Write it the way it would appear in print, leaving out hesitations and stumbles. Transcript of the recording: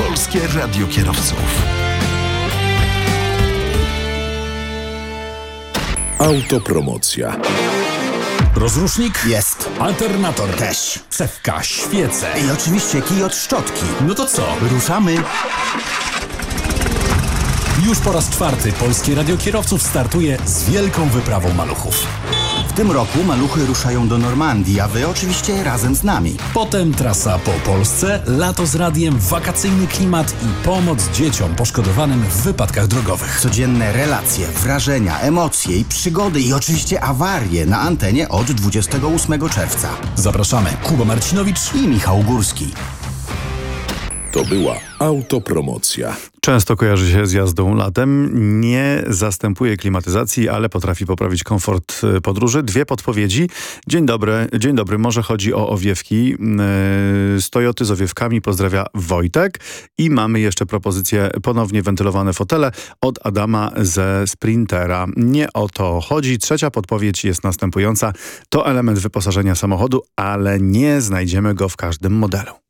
Polskie Radio Kierowców. Autopromocja. Rozrusznik? Jest. Alternator? Też. Cewka, świece. I oczywiście kij od szczotki. No to co? Ruszamy. Już po raz czwarty Polskie Radio Kierowców startuje z wielką wyprawą maluchów. W tym roku maluchy ruszają do Normandii, a wy oczywiście razem z nami. Potem trasa po Polsce, lato z radiem, wakacyjny klimat i pomoc dzieciom poszkodowanym w wypadkach drogowych. Codzienne relacje, wrażenia, emocje i przygody i oczywiście awarie na antenie od 28 czerwca. Zapraszamy Kuba Marcinowicz I Michał Górski. To była autopromocja. Często kojarzy się z jazdą latem. Nie zastępuje klimatyzacji, ale potrafi poprawić komfort podróży. Dwie podpowiedzi. Dzień dobry. Może chodzi o owiewki. Z Toyoty z owiewkami pozdrawia Wojtek. I mamy jeszcze propozycję ponownie wentylowane fotele od Adama ze Sprintera. Nie o to chodzi. Trzecia podpowiedź jest następująca. To element wyposażenia samochodu, ale nie znajdziemy go w każdym modelu.